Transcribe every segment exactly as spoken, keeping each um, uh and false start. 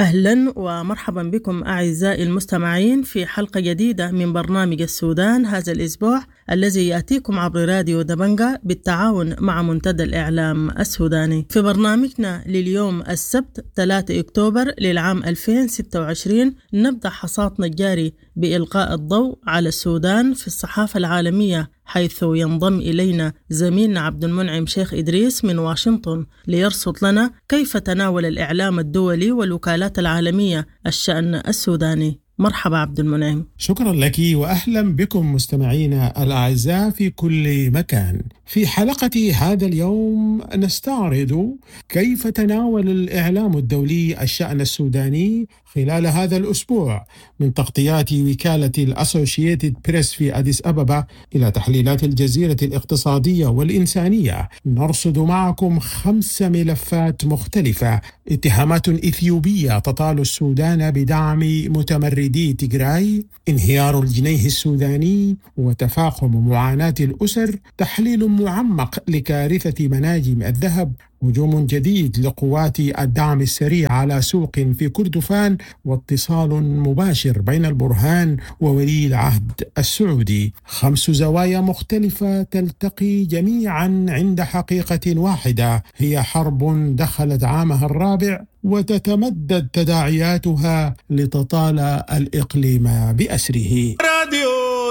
أهلا ومرحبا بكم أعزائي المستمعين في حلقة جديدة من برنامج السودان هذا الأسبوع الذي يأتيكم عبر راديو دبنجة بالتعاون مع منتدى الإعلام السوداني. في برنامجنا لليوم السبت ثلاثة أكتوبر للعام ألفين وستة وعشرين نبدأ حصادنا الجاري بإلقاء الضوء على السودان في الصحافة العالمية، حيث ينضم إلينا زميلنا عبد المنعم شيخ إدريس من واشنطن ليرصد لنا كيف تناول الإعلام الدولي والوكالات العالمية الشأن السوداني. مرحبا عبد المنعم. شكرا لك وأهلا بكم مستمعينا الأعزاء في كل مكان. في حلقة هذا اليوم نستعرض كيف تناول الإعلام الدولي الشأن السوداني خلال هذا الأسبوع، من تغطيات وكالة الأسوشيتد بريس في أديس أبابا إلى تحليلات الجزيرة الاقتصادية والإنسانية. نرصد معكم خمس ملفات مختلفة: اتهامات إثيوبية تطال السودان بدعم متمردي تيغراي، انهيار الجنيه السوداني وتفاقم معاناة الأسر، تحليل معمق لكارثة مناجم الذهب، هجوم جديد لقوات الدعم السريع على سوق في كردفان، واتصال مباشر بين البرهان وولي العهد السعودي. خمس زوايا مختلفة تلتقي جميعا عند حقيقة واحدة، هي حرب دخلت عامها الرابع وتتمدد تداعياتها لتطال الإقليم بأسره. راديو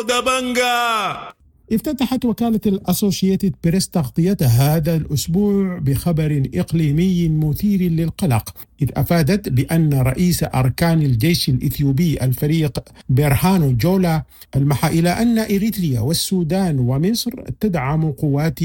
دبنجة. افتتحت وكالة الأسوشيتد بريس تغطيتها هذا الأسبوع بخبر إقليمي مثير للقلق، إذ أفادت بأن رئيس أركان الجيش الإثيوبي الفريق برهانو جولا المح إلى أن إريتريا والسودان ومصر تدعم قوات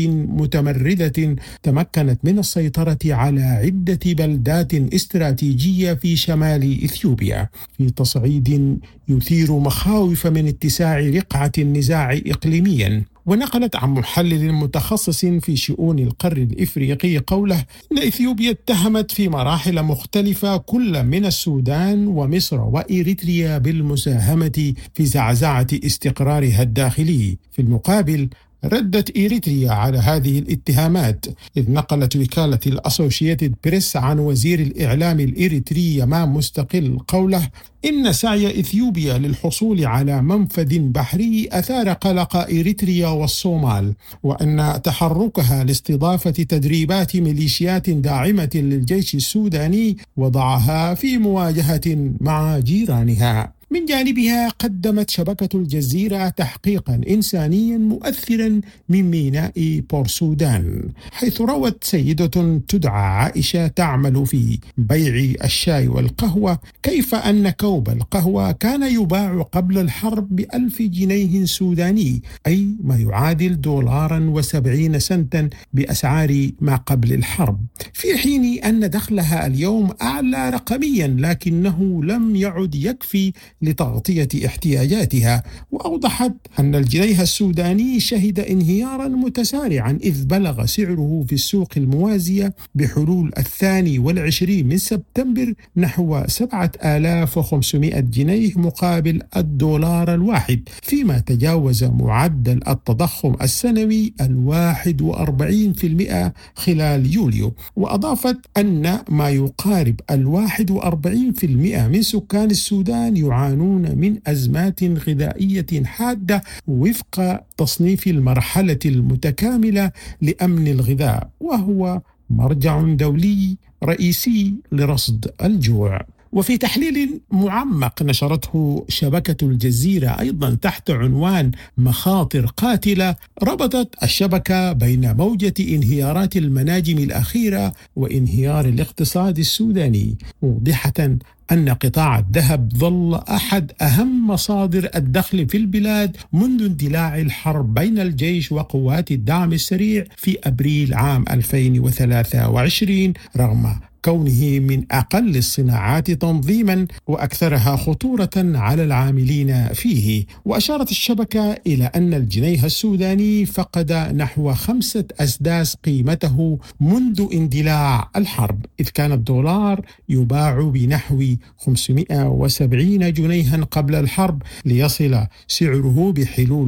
متمردة تمكنت من السيطرة على عدة بلدات استراتيجية في شمال إثيوبيا، في تصعيد يثير مخاوف من اتساع رقعة النزاع إقليميا. ونقلت عن محلل متخصص في شؤون القرن الإفريقي قوله إن إثيوبيا اتهمت في مراحل مختلفة كل من السودان ومصر وإريتريا بالمساهمة في زعزعة استقرارها الداخلي. في المقابل ردت إريتريا على هذه الاتهامات، إذ نقلت وكالة الأسوشيتد بريس عن وزير الإعلام الإريتري يمام مستقل قوله إن سعي إثيوبيا للحصول على منفذ بحري أثار قلق إريتريا والصومال، وأن تحركها لاستضافة تدريبات ميليشيات داعمة للجيش السوداني وضعها في مواجهة مع جيرانها. من جانبها قدمت شبكة الجزيرة تحقيقا إنسانيا مؤثرا من ميناء بورسودان، حيث روت سيدة تدعى عائشة تعمل في بيع الشاي والقهوة كيف أن كوب القهوة كان يباع قبل الحرب بألف جنيه سوداني، أي ما يعادل دولارا وسبعين سنتا بأسعار ما قبل الحرب، في حين أن دخلها اليوم أعلى رقميا لكنه لم يعد يكفي لتغطية احتياجاتها. وأوضحت أن الجنيه السوداني شهد انهيارا متسارعا، إذ بلغ سعره في السوق الموازية بحلول الثاني والعشرين من سبتمبر نحو سبعة آلاف وخمسمائة جنيه مقابل الدولار الواحد، فيما تجاوز معدل التضخم السنوي الواحد وأربعين في المئة خلال يوليو. وأضافت أن ما يقارب الواحد وأربعين في المئة من سكان السودان يعانون من أزمات غذائية حادة وفق تصنيف المرحلة المتكاملة لأمن الغذاء، وهو مرجع دولي رئيسي لرصد الجوع. وفي تحليل معمق نشرته شبكة الجزيرة أيضا تحت عنوان مخاطر قاتلة، ربطت الشبكة بين موجة انهيارات المناجم الأخيرة وانهيار الاقتصاد السوداني، موضحة أن قطاع الذهب ظل أحد أهم مصادر الدخل في البلاد منذ اندلاع الحرب بين الجيش وقوات الدعم السريع في أبريل عام ألفين وثلاثة وعشرين، رغم كونه من أقل الصناعات تنظيما وأكثرها خطورة على العاملين فيه. وأشارت الشبكة إلى أن الجنيه السوداني فقد نحو خمسة أسداس قيمته منذ اندلاع الحرب، إذ كان الدولار يباع بنحو خمسمائة وسبعين جنيها قبل الحرب، ليصل سعره بحلول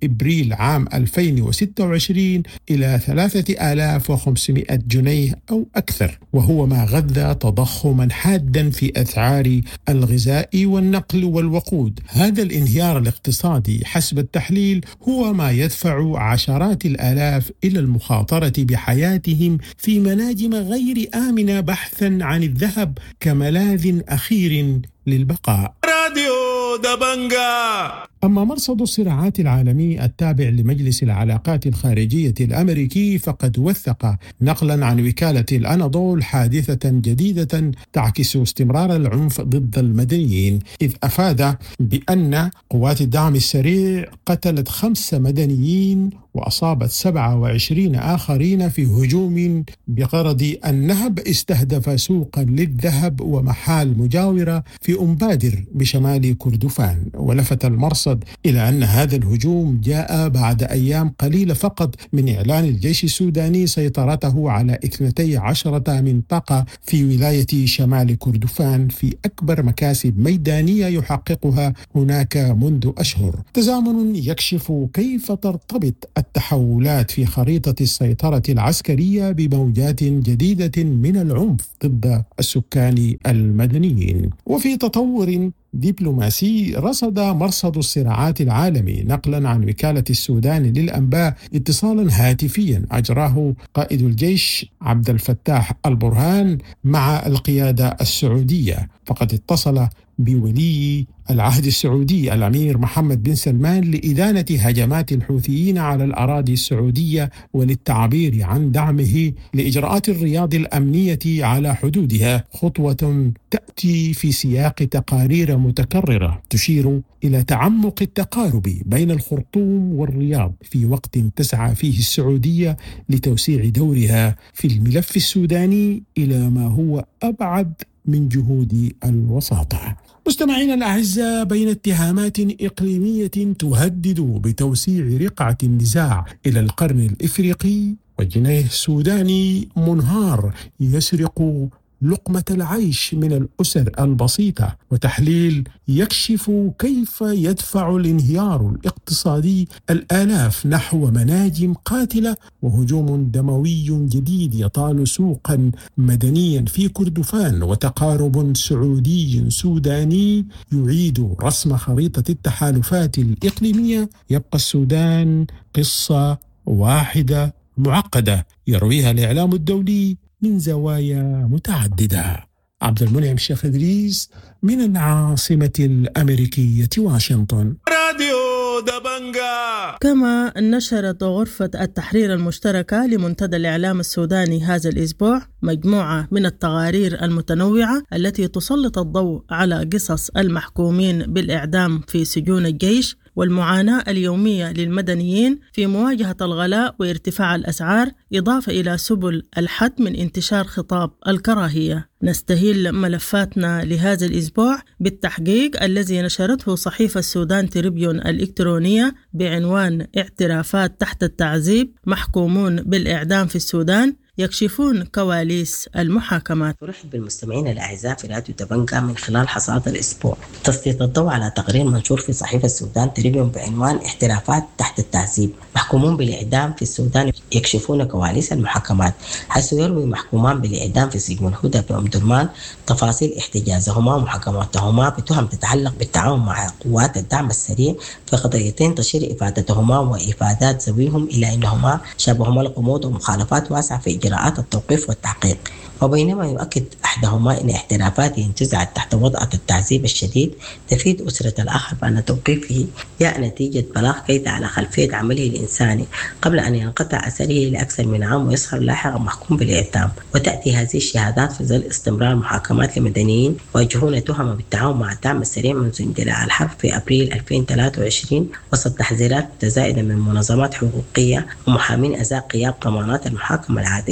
إبريل عام ألفين وستة وعشرين إلى ثلاثة آلاف وخمسمائة جنيه أو أكثر، وهو ما غذى تضخما حادا في أسعار الغذاء والنقل والوقود. هذا الانهيار الاقتصادي حسب التحليل هو ما يدفع عشرات الآلاف إلى المخاطرة بحياتهم في مناجم غير آمنة بحثا عن الذهب كملاذ أخير للبقاء. راديو دبنجا. أما مرصد الصراعات العالمي التابع لمجلس العلاقات الخارجية الأمريكي فقد وثق نقلا عن وكالة الأناضول حادثة جديدة تعكس استمرار العنف ضد المدنيين، إذ أفاد بأن قوات الدعم السريع قتلت خمس مدنيين وأصابت سبعة وعشرين آخرين في هجوم بغرض النهب استهدف سوقا للذهب ومحال مجاورة في أمبادر بشمال كردفان. ولفت المرصد إلى أن هذا الهجوم جاء بعد أيام قليلة فقط من إعلان الجيش السوداني سيطرته على اثنتي عشرة منطقة في ولاية شمال كردفان في أكبر مكاسب ميدانية يحققها هناك منذ أشهر. تزامن يكشف كيف ترتبط التحولات في خريطة السيطرة العسكرية بموجات جديدة من العنف ضد السكان المدنيين. وفي تطور دبلوماسي، رصد مرصد الصراعات العالمي نقلا عن وكالة السودان للأنباء اتصالا هاتفيا أجراه قائد الجيش عبد الفتاح البرهان مع القيادة السعودية، فقد اتصل بولي العهد السعودي الأمير محمد بن سلمان لإدانة هجمات الحوثيين على الأراضي السعودية وللتعبير عن دعمه لإجراءات الرياض الأمنية على حدودها، خطوة تأتي في سياق تقارير متكررة تشير إلى تعمق التقارب بين الخرطوم والرياض في وقت تسعى فيه السعودية لتوسيع دورها في الملف السوداني إلى ما هو أبعد من جهود الوساطة. مستمعينا الأعزاء، بين اتهامات إقليمية تهدد بتوسيع رقعة النزاع إلى القرن الإفريقي وجنيه سوداني منهار يسرق لقمة العيش من الأسر البسيطة، وتحليل يكشف كيف يدفع الانهيار الاقتصادي الآلاف نحو مناجم قاتلة وهجوم دموي جديد يطال سوقا مدنيا في كردفان، وتقارب سعودي سوداني يعيد رسم خريطة التحالفات الإقليمية. يبقى السودان قصة واحدة معقدة يرويها الإعلام الدولي من زوايا متعددة. عبد المنعم الشيخ إدريس من العاصمة الأمريكية واشنطن. راديو دبنجا. كما نشرت غرفة التحرير المشتركة لمنتدى الإعلام السوداني هذا الأسبوع مجموعة من التقارير المتنوعة التي تسلط الضوء على قصص المحكومين بالإعدام في سجون الجيش والمعاناة اليومية للمدنيين في مواجهة الغلاء وارتفاع الأسعار، إضافة إلى سبل الحد من انتشار خطاب الكراهية. نستهل ملفاتنا لهذا الأسبوع بالتحقيق الذي نشرته صحيفة السودان تريبيون الإلكترونية بعنوان اعترافات تحت التعذيب، محكومون بالإعدام في السودان يكشفون كواليس المحاكمات. ترحب بالمستمعين الأعزاء في راديو دبنجا من خلال حصاد الأسبوع تسليط الضوء على تقرير منشور في صحيفة السودان تريبيون بعنوان احترافات تحت التعذيب، محكومون بالإعدام في السودان يكشفون كواليس المحاكمات، حيث يروي محكومان بالإعدام في سجن الهدى بأم درمان تفاصيل احتجازهما ومحاكمتهما بتهم تتعلق بالتعاون مع قوات الدعم السريع في قضيتين تشير إفادتهما وإفادات ذويهم إلى أنهما شابهما الغموض ومخالفات واسعة في إجراءات التوقيف والتحقيق. وبينما يؤكد أحدهما أن احترافاته انتزعت تحت وضعة التعذيب الشديد، تفيد أسرة الآخر بأن توقيفه جاء نتيجة بلاغ كيد على خلفية عمله الإنساني قبل أن ينقطع أثره لأكثر من عام ويصهر لاحقا محكوم بالإعدام. وتأتي هذه الشهادات في ظل استمرار محاكمات لمدنيين يواجهون تهم بالتعاون مع الدعم السريع منذ اندلاع الحرب في أبريل ألفين وثلاثة وعشرين وسط تحذيرات متزايدة من منظمات حقوقية ومحامين أزاء قيام ضمانات المحاكمة العادلة.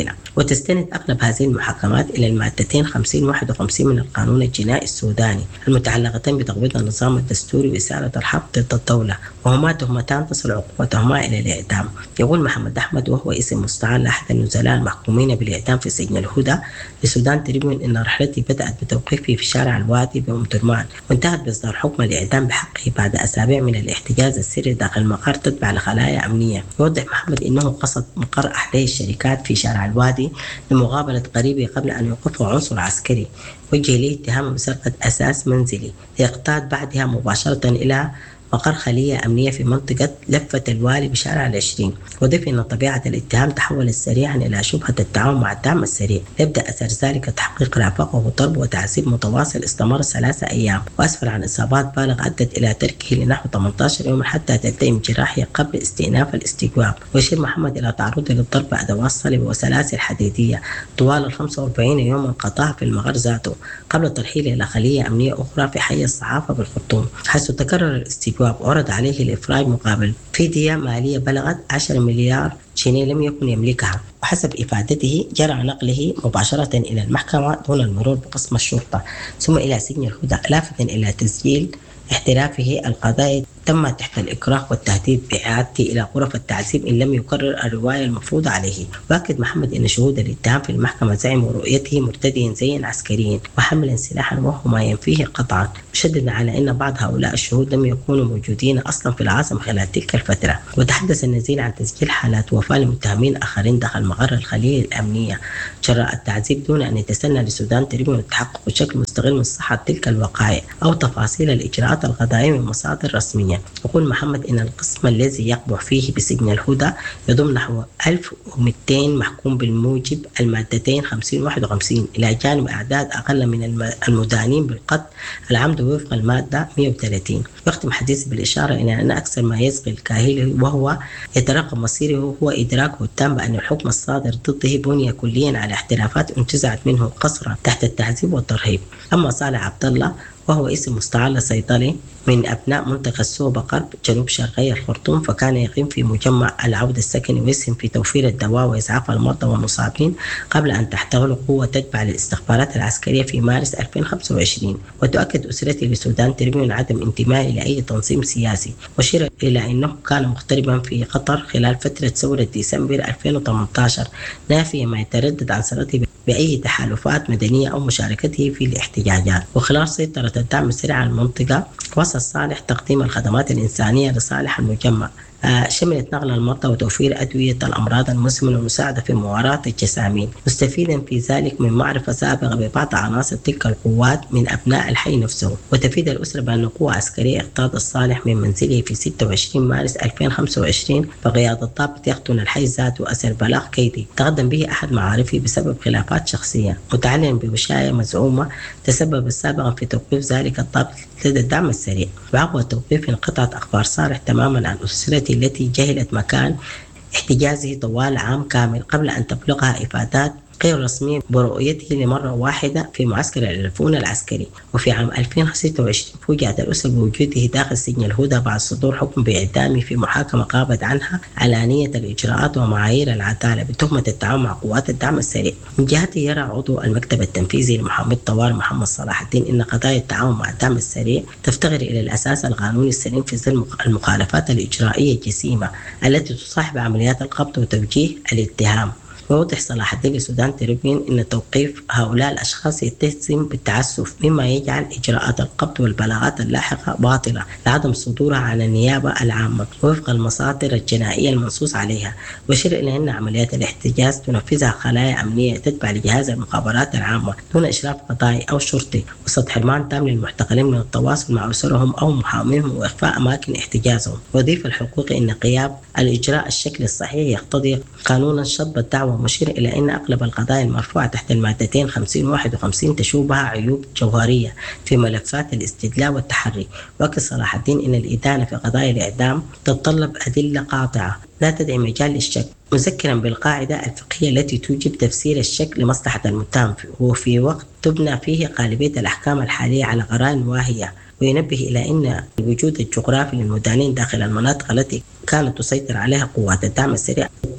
العادلة. وتستند أغلب هذه المحاكمات إلى المادتين خمسين وواحد وخمسين من القانون الجنائي السوداني المتعلقتين بتقويض النظام الدستوري وإسالة الحرب ضد الدولة، وهما تهمتان تصل عقوبتهما إلى الإعدام. يقول محمد أحمد وهو اسم مستعار لأحد النزلاء المحكومين بالإعدام في سجن الهدى لسودان تريبيون إن رحلتي بدأت بتوقيفي في شارع الوادي بأم درمان، وانتهت بإصدار حكم الإعدام بحقه بعد أسابيع من الاحتجاز السري داخل مقر تتبع لخلايا أمنية. يوضح محمد إنه قصد مقر أحدى الشركات في شارع الوادي لمقابلة قريبه قبل أن يوقفه عنصر عسكري وجه له اتهام بسرقة أساس منزلي، ليقتاد بعدها مباشرة إلى مقر خلية أمنية في منطقة لفة الوالي بشارع العشرين. وضيف أن طبيعة الاتهام تحولت سريعا إلى شبهة التعاون مع الدعم السريع، يبدأ أثر ذلك تحقيق رافقه وضرب وتعذيب متواصل استمر ثلاثة أيام، وأسفر عن إصابات بالغة أدت إلى تركه لنحو ثمانية عشر يوما حتى تلتئم جراحه قبل استئناف الاستجواب. ويشير محمد إلى تعرضه للضرب بأدوات صلب وسلاسل حديدية طوال ال خمسة وأربعين يوما قطعها في المغار ذاته قبل ترحيله إلى خلية أمنية أخرى في حي الصحافة بالخرطوم، حيث تكرر الاستجواب وعرض عليه الإفراج مقابل فدية مالية بلغت عشرة مليار جنيه لم يكن يملكها. وحسب إفادته جرى نقله مباشرة إلى المحكمة دون المرور بقسم الشرطة ثم إلى سجن الهدى، لافتا إلى تسجيل احترافه القضائي تم تحت الإكراه والتهديد بإعادته إلى غرف التعذيب إن لم يكرر الرواية المفروضة عليه. وأكد محمد أن شهود الاتهام في المحكمة زعموا رؤيته مرتديا زيا عسكريا وحملا سلاحا وهو ما ينفيه قطعا، مشددا على أن بعض هؤلاء الشهود لم يكونوا موجودين أصلا في العاصمة خلال تلك الفترة. وتحدث النزيل عن تسجيل حالات وفاة لمتهمين آخرين داخل مقر الخلية الأمنية جراء التعذيب دون أن يتسنى لسودان تريبيون التحقق بشكل مستغل من صحة تلك الوقائع أو تفاصيل الإجراءات القضائية من مصادر رسمية. يقول محمد إن القسم الذي يقبح فيه بسجن الهدى يضم نحو ألف ومئتين محكوم بالموجب المادتين خمسين وواحد وخمسين، إلى جانب أعداد أقل من المدانين بالقتل العمد وفق المادة مئة وثلاثين. يختم حديث بالإشارة إلى أن أكثر ما يسغي الكاهلي وهو يترقب مصيره هو إدراكه التام بأن الحكم الصادر ضده بني كليا على احترافات انتزعت منه قسرا تحت التعذيب والترهيب. أما صالح عبد الله وهو اسم مستعار صيدلي من أبناء منطقة السوبة غرب جنوب شرقي الخرطوم، فكان يقيم في مجمع العودة السكني ويسهم في توفير الدواء وإسعاف المرضى والمصابين قبل أن تحتله قوة تتبع للاستخبارات العسكرية في مارس ألفين وخمسة وعشرين. وتؤكد أسرته لسودان تريبيون عدم انتمائه لأي تنظيم سياسي، وشير إلى أنه كان مغتربا في قطر خلال فترة ثورة ديسمبر ألفين وثمانية عشر، نافيا ما يتردد عن صلته بأي تحالفات مدنية أو مشاركته في الاحتجاجات. وخلال سيطرة الدعم السريع على المنطقة وصل صالح تقديم الخدمات الإنسانية لصالح المجمع، شملت نقل المرضى وتوفير أدوية الأمراض المزمنة والمساعدة في مواراة الجسامين، مستفيدا في ذلك من معرفة سابقة ببعض عناصر تلك القوات من أبناء الحي نفسه. وتفيد الأسرة بأن قوة عسكرية اغتاظت صالح من منزله في ستة وعشرين مارس ألفين وخمسة وعشرين بقيادة ضابط يقطن الحي ذاته أسر بلاغ كيدي تقدم به أحد معارفه بسبب خلافات شخصية، متعلنا بوشاية مزعومة تسبب سابقا في توقيف ذلك الضابط لدى الدعم السريع. وعقب التوقيف انقطعت أخبار صالح تماما عن أسرته التي جهلت مكان احتجازه طوال عام كامل قبل أن تبلغها إفادات غير رسمية برؤيته لمرة واحدة في معسكر العرفون العسكري. وفي عام ألفين وستة وعشرين فوجئت الأسرة بوجوده داخل سجن الهدى بعد صدور حكم بإعدامه في محاكمة قامت عنها علانية الإجراءات ومعايير العدالة بتهمة التعاون مع قوات الدعم السريع. من جهته يرى عضو المكتب التنفيذي لمحمد طوال محمد صلاح الدين أن قضايا التعاون مع الدعم السريع تفتقر إلى الأساس القانوني السليم في ظل المخالفات الإجرائية الجسيمة التي تصاحب عمليات القبض وتوجيه الاتهام. ويوضح صلاح الدين لسودان تريبيون أن توقيف هؤلاء الأشخاص يتسم بالتعسف، مما يجعل إجراءات القبض والبلاغات اللاحقة باطلة لعدم صدورها على النيابة العامة وفق المصادر الجنائية المنصوص عليها. ويشير إلى أن عمليات الاحتجاز تنفذها خلايا أمنية تتبع لجهاز المخابرات العامة دون إشراف قضائي أو شرطي، وسط حرمان تام للمعتقلين من التواصل مع أسرهم أو محاميهم وإخفاء أماكن احتجازهم. ويضيف الحقوقي أن قيام الإجراء الشكل الصحيح يقتضي قانونا شطب الدعوة، مشير إلى أن أغلب القضايا المرفوعة تحت المادتين خمسين وواحد وخمسين تشوبها عيوب جوهرية في ملفات الاستدلاء والتحري. وأكد صلاح الدين أن الإدانة في قضايا الإعدام تتطلب أدلة قاطعة لا تدعي مجال للشك، مذكرا بالقاعدة الفقهية التي توجب تفسير الشك لمصلحة المتهم وفي وقت تبنى فيه غالبية الأحكام الحالية على قرائن واهية. وينبه إلى أن الوجود الجغرافي للمدانين داخل المناطق التي كانت تسيطر عليها قوات الدعم السريع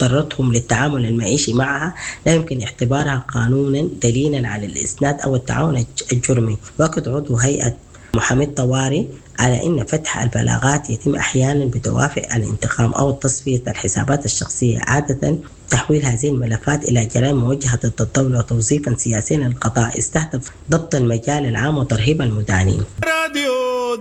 واضطرتهم للتعامل المعيشي معها لا يمكن اعتبارها قانونا دليلا على الإسناد أو التعاون الجرمي. وقد عضو هيئة محمد طواري على أن فتح البلاغات يتم أحيانا بدوافع الانتقام أو تصفية الحسابات الشخصية، عادة تحويل هذه الملفات إلى جرائم موجهة ضد الدولة وتوظيفا سياسيا للقضاء يستهدف ضبط المجال العام وترهيب المدانين. راديو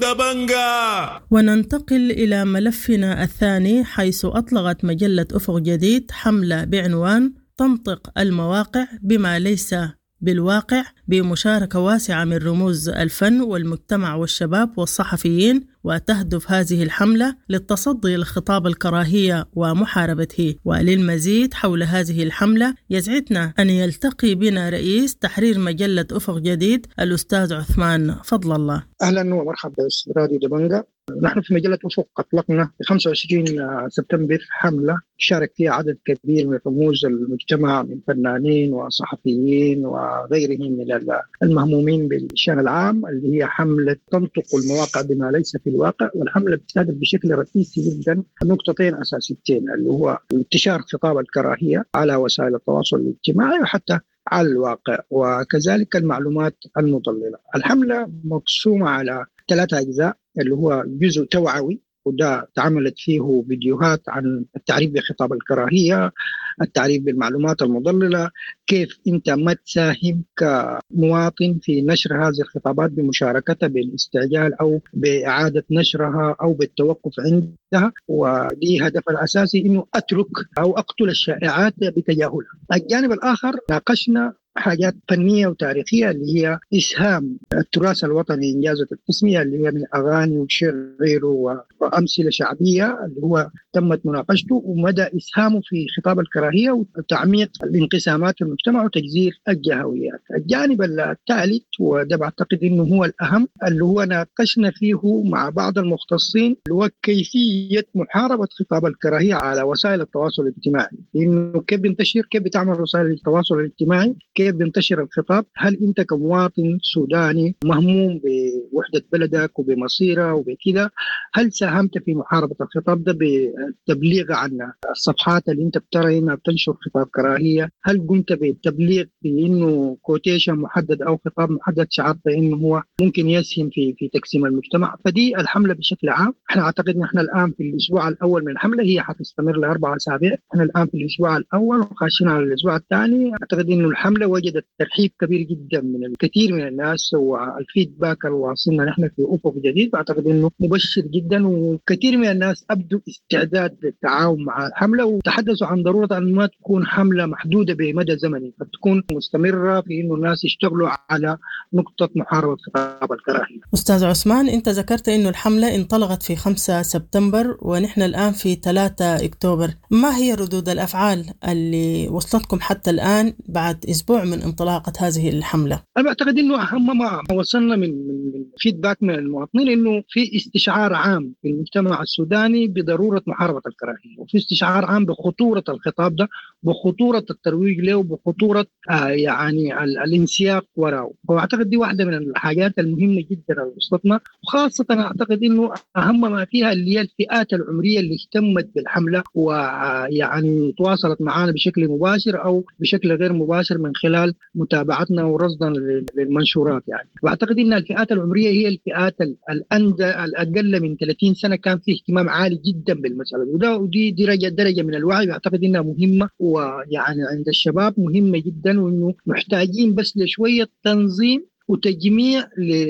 دبنجا. وننتقل إلى ملفنا الثاني، حيث أطلقت مجلة أفق جديد حملة بعنوان تنطق المواقع بما ليس بالواقع، بمشاركة واسعة من رموز الفن والمجتمع والشباب والصحفيين. وتهدف هذه الحملة للتصدي لخطاب الكراهية ومحاربته. وللمزيد حول هذه الحملة يسعدنا أن يلتقي بنا رئيس تحرير مجلة أفق جديد الأستاذ عثمان فضل الله. أهلا ومرحبا راديو دبنجا. نحن في مجلة أفق أطلقنا في خمسة وعشرين سبتمبر حملة شارك فيها عدد كبير من رموز المجتمع من فنانين وصحفيين وغيرهم من المهمومين بالشأن العام، اللي هي حملة تنطق المواقع بما ليس في الواقع. والحملة بتستهدف بشكل رئيسي جدا نقطتين أساسيتين، اللي هو انتشار خطاب الكراهية على وسائل التواصل الاجتماعي وحتى على الواقع، وكذلك المعلومات المضللة. الحملة مقسومة على ثلاثة أجزاء، اللي هو جزء توعوي وده تعملت فيه فيديوهات عن التعريف بخطاب الكراهية، التعريف بالمعلومات المضللة، كيف أنت ما تساهم كمواطن في نشر هذه الخطابات بمشاركتها بالاستعجال أو بإعادة نشرها أو بالتوقف عندها. ودي هدف الأساسي إنه أترك أو أقتل الشائعات بتجاهلها. الجانب الآخر ناقشنا حاجات فنية وتاريخية، اللي هي إسهام التراث الوطني إنجازة التسمية، اللي هي من أغاني وشعر وأمثلة شعبية، اللي هو تمت مناقشته ومدى إسهامه في خطاب الكراهية وتعميق الانقسامات في المجتمع وتجزير الجهويات. الجانب الثالث وده بعتقد إنه هو الأهم، اللي هو ناقشنا فيه مع بعض المختصين، اللي هو كيفية محاربة خطاب الكراهية على وسائل التواصل الاجتماعي، إنه كيف بنتشر، كيف بتعمل وسائل التواصل الاجتماعي، كيف بنتشر الخطاب. هل أنت كمواطن سوداني مهموم بوحدة بلدك وبمصيره وبكذا، هل ساهمت في محاربة الخطاب ده بالتبليغ عن الصفحات اللي أنت بترى إنها بتنشر خطاب كراهية؟ هل قمت بالتبليغ بإنه كوتيشن محدد أو خطاب محدد شعرت إنه هو ممكن يسهم في في تقسيم المجتمع؟ فدي الحملة بشكل عام. احنا أعتقد إن احنا الآن في الأسبوع الأول من الحملة، هي حتستمر لأربع أسابيع. احنا الآن في الأسبوع الأول وخاشين على الأسبوع الثاني. أعتقد إنه الحملة وجدت ترحيب كبير جدا من الكثير من الناس، والفيدباك اللي واصلنا نحن في أفق جديد بعتقد إنه مبشر جدا، وكثير من الناس أبدوا استعداد للتعاون مع الحملة وتحدثوا عن ضرورة أن ما تكون حملة محدودة بمدى زمني، فتكون مستمرة في إنه الناس يشتغلوا على نقطة محاربة خطاب الكراهية. أستاذ عثمان، أنت ذكرت إنه الحملة انطلقت في خمسة سبتمبر ونحن الآن في ثلاثة أكتوبر. ما هي ردود الأفعال اللي وصلتكم حتى الآن بعد أسبوع من انطلاقة هذه الحملة؟ أنا أعتقد إنه أهم ما وصلنا من من فيدباك من المواطنين إنه في استشعار عام في المجتمع السوداني بضرورة محاربة الكراهية، وفي استشعار عام بخطورة الخطاب ده، بخطورة الترويج له، وبخطورة آه يعني الانسياق وراءه. وأعتقد دي واحدة من الحاجات المهمة جدا اللي وصلتنا، وخاصة أعتقد إنه أهم ما فيها اللي هي الفئات العمرية اللي اهتمت بالحملة ويعني تواصلت معنا بشكل مباشر أو بشكل غير مباشر من خلال متابعتنا ورصدا للمنشورات. يعني واعتقد ان الفئات العمريه هي الفئات الاندى الاقل من ثلاثين سنه كان فيه اهتمام عالي جدا بالمساله، وده ودي درجه درجه من الوعي اعتقد انها مهمه، ويعني عند الشباب مهمه جدا، وانه محتاجين بس لشويه تنظيم وتجميع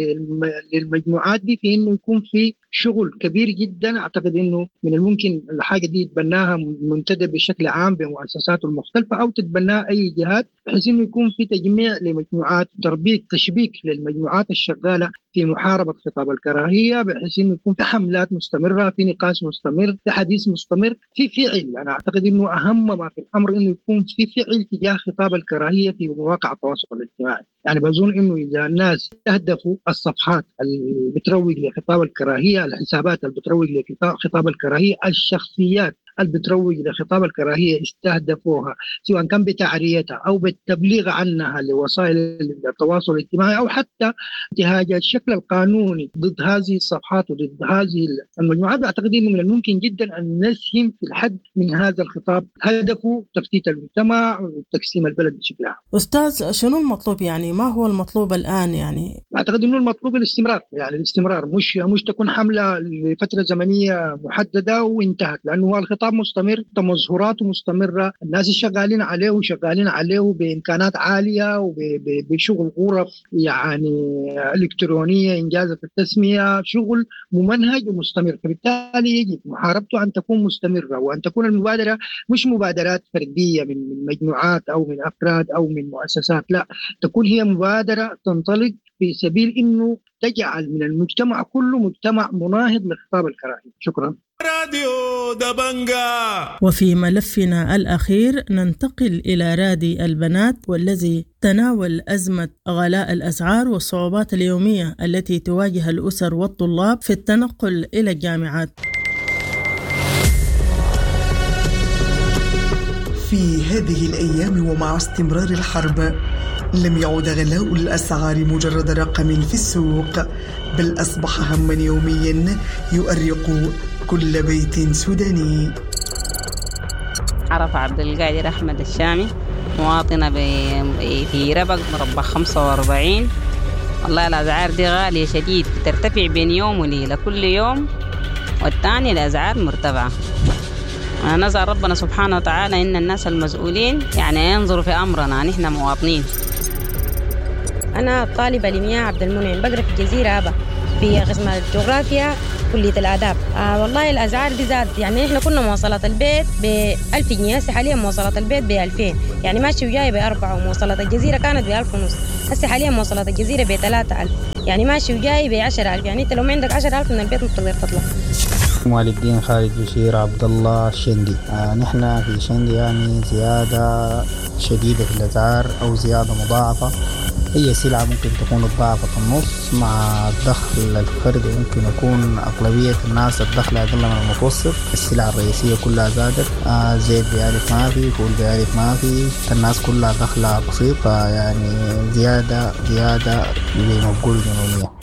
للمجموعات دي في انه يكون في شغل كبير جدا. اعتقد انه من الممكن الحاجه دي تتبناها منتدى بشكل عام بمؤسساته المختلفه او تتبناها اي جهات، بحيث انه يكون في تجميع لمجموعات، تربيط تشبيك للمجموعات الشغاله في محاربه خطاب الكراهيه، بحيث انه يكون في حملات مستمره، في نقاش مستمر، في حديث مستمر، في فعل. انا اعتقد انه اهم ما في الامر انه يكون في فعل تجاه خطاب الكراهيه في مواقع التواصل الاجتماعي. يعني بظن انه اذا الناس استهدفوا الصفحات اللي بتروج لخطاب الكراهيه، الحسابات اللي بتروج لخطاب الكراهيه، الشخصيات اللي بتروج لخطاب الكراهية استهدفوها، سواء كان بتعريتها أو بالتبليغ عنها لوسائل التواصل الاجتماعي أو حتى انتهاج الشكل القانوني ضد هذه الصفحات وضد هذه المجموعات. أعتقد أنه من الممكن جدا أن نسهم في الحد من هذا الخطاب، هدفه تفتيت المجتمع وتقسيم البلد بشكل عام. أستاذ، شنو المطلوب يعني؟ ما هو المطلوب الآن يعني؟ أعتقد أنه المطلوب الاستمرار، يعني الاستمرار، مش مش تكون حملة لفترة زمنية محددة وانتهت، لأنه الخطاب مستمر، تمظهراته مستمرة، الناس شغالين عليه وشغالين عليه بإمكانات عالية وبشغل غرف يعني إلكترونية إنجازت التسمية، شغل ممنهج ومستمر. فبالتالي يجب محاربته أن تكون مستمرة، وأن تكون المبادرة مش مبادرات فردية من مجموعات أو من أفراد أو من مؤسسات، لا، تكون هي مبادرة تنطلق في سبيل إنه تجعل من المجتمع كله مجتمع مناهض لخطاب الكراهية. شكرا. راديو دبنجا. وفي ملفنا الأخير ننتقل إلى رادي البنات، والذي تناول أزمة غلاء الأسعار والصعوبات اليومية التي تواجه الأسر والطلاب في التنقل إلى الجامعات. في هذه الأيام ومع استمرار الحرب لم يعد غلاء الأسعار مجرد رقم في السوق، بل أصبح هماً يومياً يؤرق كل بيت سوداني. عرف عبد القادر أحمد الشامي، مواطنة في ربق مربع خمسة وأربعين. والله الأسعار دي غالية شديد، ترتفع بين يوم وليلة، كل يوم والثاني الأسعار مرتفعة. أنا نسأل ربنا سبحانه وتعالى إن الناس المسؤولين يعني ينظروا في أمرنا نحن مواطنين. أنا طالبة لمياء عبد المنعم، بقرأ في الجزيرة أبا في قسم الجغرافيا كلية الآداب. آه والله الأسعار دي زادت، يعني إحنا كنا مواصلات البيت بألف جنيه، هسه حاليا مواصلات البيت بألفين، يعني ماشي وجاي بأربعة، ومواصلات الجزيرة كانت بألف ونص، هسه حاليا مواصلات الجزيرة بثلاثة ألف، يعني ماشي وجاي بعشرة ألف، يعني أنت لو ما عندك عشرة ألف من البيت ما بتقدر تطلع. والد الدين خالد بشير عبد الله الشندي. آه نحن في شندي يعني زيادة شديدة في الأسعار أو زيادة مضاعفة. أي سلعة ممكن تكون ضعفة النص، مع الدخل الفردي ممكن يكون أغلبية الناس الدخل أقل من المتوسط. السلع الرئيسية كلها زادت، آه زيت بيعرف ما في، فول بيعرف ما في، الناس كلها دخلها بسيط، يعني زيادة زيادة زي ما بقول جنونية.